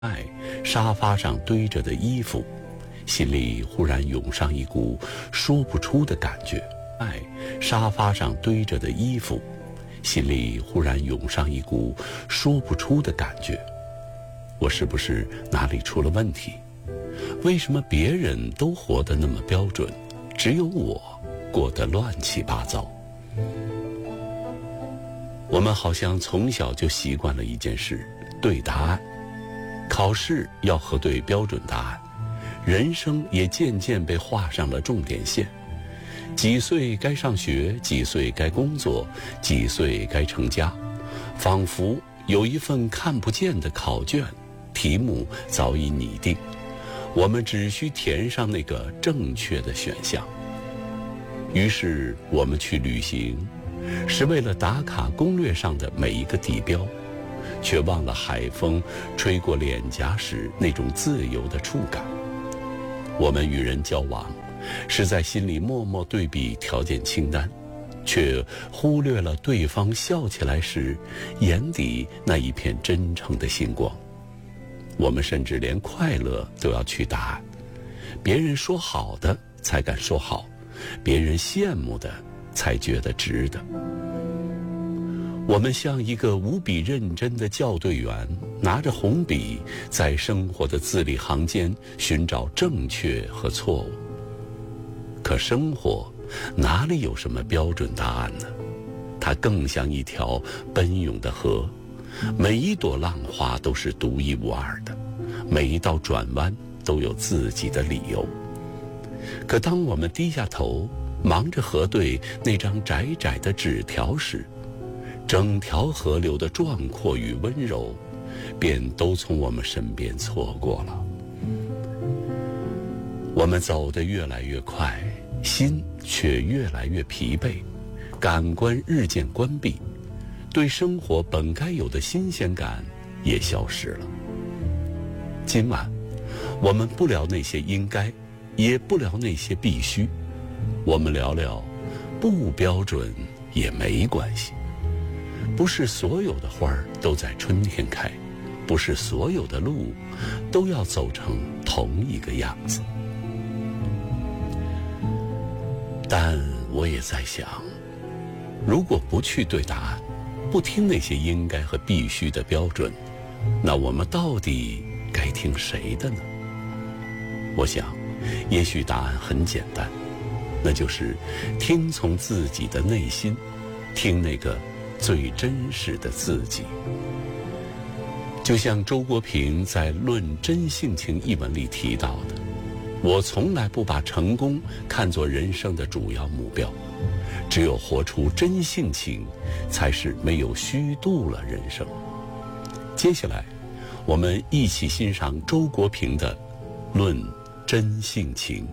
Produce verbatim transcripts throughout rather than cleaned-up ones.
爱，沙发上堆着的衣服，心里忽然涌上一股说不出的感觉。爱，沙发上堆着的衣服，心里忽然涌上一股说不出的感觉。我是不是哪里出了问题？为什么别人都活得那么标准，只有我过得乱七八糟？我们好像从小就习惯了一件事，对答案。考试要核对标准答案，人生也渐渐被画上了重点线。几岁该上学，几岁该工作，几岁该成家，仿佛有一份看不见的考卷，题目早已拟定，我们只需填上那个正确的选项。于是我们去旅行，是为了打卡攻略上的每一个地标，却忘了海风吹过脸颊时那种自由的触感。我们与人交往，是在心里默默对比条件清单，却忽略了对方笑起来时眼底那一片真诚的星光。我们甚至连快乐都要去答案，别人说好的才敢说好，别人羡慕的才觉得值得。我们像一个无比认真的校对员，拿着红笔在生活的字里行间寻找正确和错误。可生活哪里有什么标准答案呢？它更像一条奔涌的河，每一朵浪花都是独一无二的，每一道转弯都有自己的理由。可当我们低下头忙着核对那张窄窄的纸条时，整条河流的壮阔与温柔便都从我们身边错过了。我们走得越来越快，心却越来越疲惫，感官日渐关闭，对生活本该有的新鲜感也消失了。今晚我们不聊那些应该，也不聊那些必须，我们聊聊不标准也没关系。不是所有的花儿都在春天开，不是所有的路都要走成同一个样子。但我也在想，如果不去对答案，不听那些应该和必须的标准，那我们到底该听谁的呢？我想，也许答案很简单，那就是听从自己的内心，听那个最真实的自己。就像周国平在《论真性情》一文里提到的，我从来不把成功看作人生的主要目标，只有活出真性情，才是没有虚度了人生。接下来我们一起欣赏周国平的《论真性情》。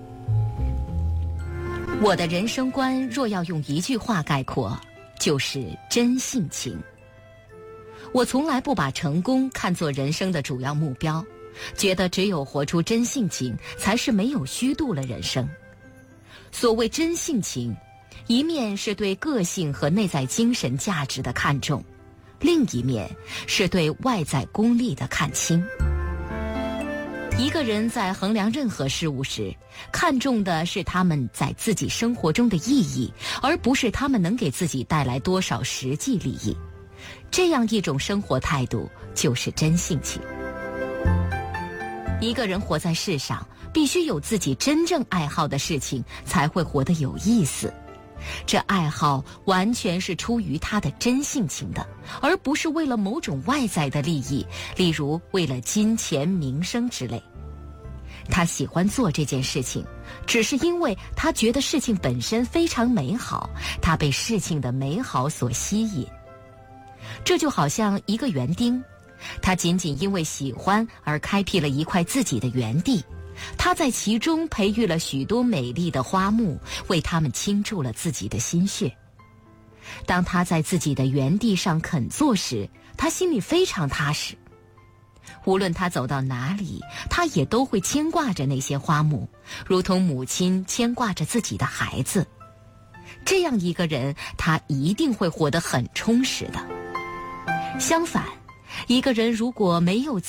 我的人生观若要用一句话概括，就是真性情。我从来不把成功看作人生的主要目标，觉得只有活出真性情，才是没有虚度了人生。所谓真性情，一面是对个性和内在精神价值的看重，另一面是对外在功利的看轻。一个人在衡量任何事物时，看重的是他们在自己生活中的意义，而不是他们能给自己带来多少实际利益。这样一种生活态度就是真性情。一个人活在世上，必须有自己真正爱好的事情，才会活得有意思。这爱好完全是出于他的真性情的，而不是为了某种外在的利益，例如为了金钱、名声之类。他喜欢做这件事情，只是因为他觉得事情本身非常美好，他被事情的美好所吸引。这就好像一个园丁，他仅仅因为喜欢而开辟了一块自己的园地，他在其中培育了许多美丽的花木，为他们倾注了自己的心血。当他在自己的园地上肯做时，他心里非常踏实。无论他走到哪里，他也都会牵挂着那些花木，如同母亲牵挂着自己的孩子。这样一个人，他一定会活得很充实的。相反，一个人如果没有